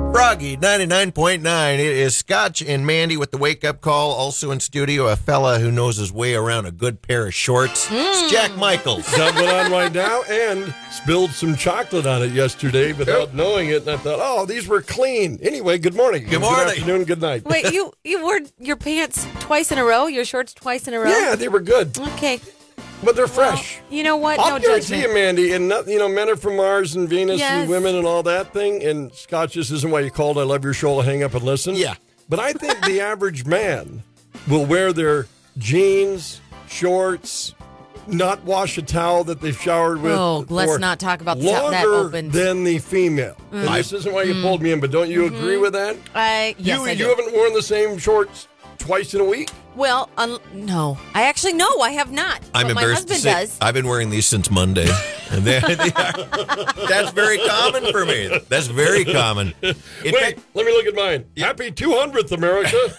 Froggy 99.9. It is Scotch and Mandy with the wake-up call. Also in studio, a fella who knows his way around a good pair of shorts. It's Jack Michaels. Got one on right now and spilled some chocolate on it yesterday without knowing it. And I thought, oh, these were clean. Anyway, good morning. Good morning. Good afternoon. Good night. Wait, you wore your pants twice in a row? Your shorts twice in a row? Yeah, they were good. Okay. But they're fresh. You know what? I'll No guarantee judgment. you, Mandy, and men are from Mars and Venus Yes. and women and all that thing. And Scotch, this isn't why you called I Love Your Show to hang up and listen. Yeah. But I think the average man will wear their jeans, shorts, not wash a towel that they've showered with. Oh, let's for not talk about longer that opened. than the female. And this isn't why you pulled me in, but don't you agree with that? Yes, you I do. haven't worn the same shorts twice in a week? Well, no. I actually, no, I have not. I'm but my embarrassed to husband say does. I've been wearing these since Monday. And that's very common for me. That's very common. In Wait, fact, let me look at mine. Happy 200th, America.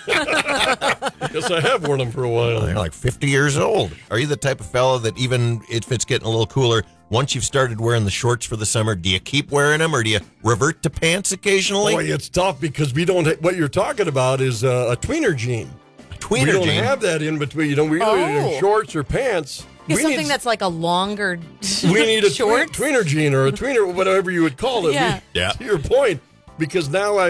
Guess I have worn them for a while. they're like 50 years old. Are you the type of fella that even if it's getting a little cooler, once you've started wearing the shorts for the summer, do you keep wearing them or do you revert to pants occasionally? Boy, it's tough because we don't. What you're talking about is a tweener jean. Tweener we don't jean. have that in between. We either Oh. do shorts or pants. Yeah, we something need, that's like a longer we need a shorts. tweener jean or a tweener, whatever you would call it. Yeah. Yeah. To your point, because now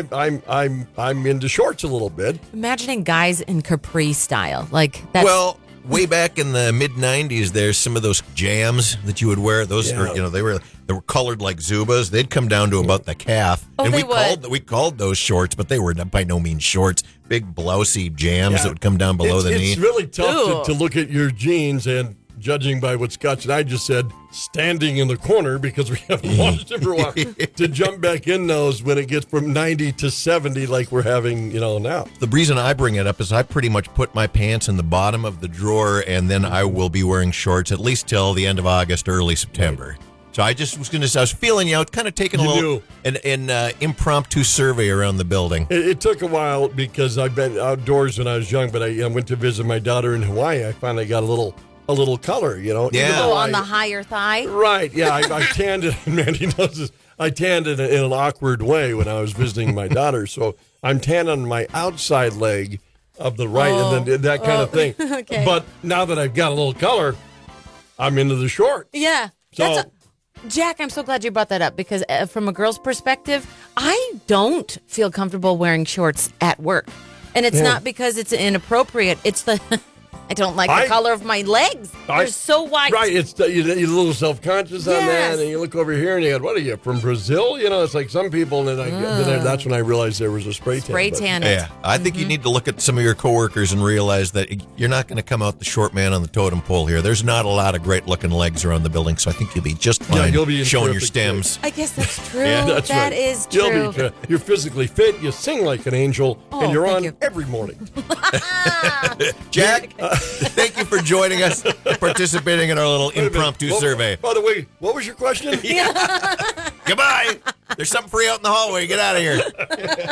I'm into shorts a little bit. Imagining guys in capri style. Like that's Well, way back in the mid '90s, there's some of those jams that you would wear. Those Yeah. are, they were colored like Zubas. They'd come down to about the calf, Oh, and they we called those shorts, but they were by no means shorts. Big blousey jams Yeah. that would come down below the knee. It's really tough to Ew. look at your jeans and, judging by what Scotch and I just said, standing in the corner because we haven't watched it for a while, to jump back in those when it gets from 90 to 70 like we're having, now. The reason I bring it up is I pretty much put my pants in the bottom of the drawer, and then I will be wearing shorts at least till the end of August, early September. So I just was going to say, I was feeling you out, kind of taking a You little an impromptu survey around the building. It took a while because I've been outdoors when I was young, but I went to visit my daughter in Hawaii. I finally got a little color, Yeah. Even oh, though on the higher thigh. Right, yeah, I tanned it, and Mandy knows this. I tanned it in an awkward way when I was visiting my daughter. So I'm tan on my outside leg of the right, and then that kind of thing. Okay. But now that I've got a little color, I'm into the short. Yeah. So Jack, I'm so glad you brought that up because from a girl's perspective, I don't feel comfortable wearing shorts at work. And it's not because it's inappropriate. It's the I don't like the color of my legs. They're so white. Right, you're a little self-conscious on that, Yes. and you look over here and you go, what are you, from Brazil? It's like some people, and then that's when I realized there was a spray tan. Spray but- tan it. Yeah, I think you need to look at some of your coworkers and realize that you're not going to come out the short man on the totem pole here. There's not a lot of great-looking legs around the building, so I think you'll be just fine you'll be in showing your terrific stems. I guess that's true. Yeah, that's That right. is true. You're physically fit, you sing like an angel, Oh, and you're thank on you. every morning. Jack, thank you for joining us, participating in our little impromptu survey. By the way, what was your question? Goodbye. There's something free out in the hallway. Get out of here.